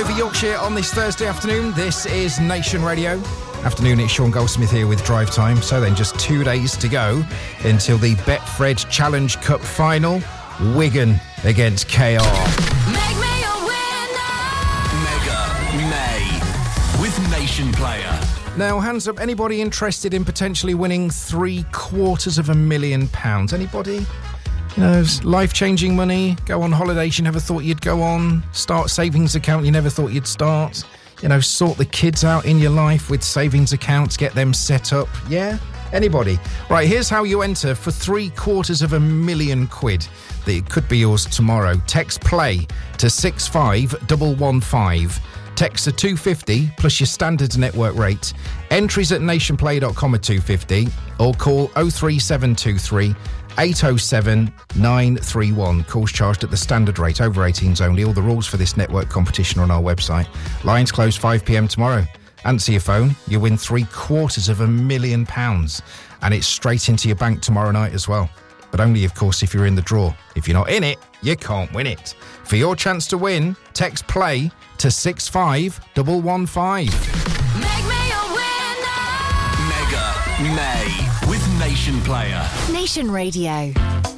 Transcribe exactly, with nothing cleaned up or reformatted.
over Yorkshire on this Thursday afternoon. This is Nation Radio. Afternoon, it's Sean Goldsmith here with Drive Time. So then, just two days to go until the Betfred Challenge Cup final. Wigan against K R. Make me a winner. Mega May with Nation Player. Now, hands up, anybody interested in potentially winning three quarters of a million pounds? Anybody? You know, life-changing money, go on holidays you never thought you'd go on, start savings account you never thought you'd start, you know, sort the kids out in your life with savings accounts, get them set up. Yeah? Anybody? Right, here's how you enter for three quarters of a million quid. That could be yours tomorrow. Text PLAY to six five one one five. Text to two fifty plus your standard network rate. Entries at nationplay dot com are two fifty or call oh three seven two three eight oh seven nine three one. Calls charged at the standard rate. Over eighteens only. All the rules for this network competition are on our website. Lines close five p.m. tomorrow. Answer your phone. You win three quarters of a million pounds. And it's straight into your bank tomorrow night as well. But only, of course, if you're in the draw. If you're not in it, you can't win it. For your chance to win, text PLAY to six five one one five. Make me a winner. Mega May with Nation Player. Nation Radio.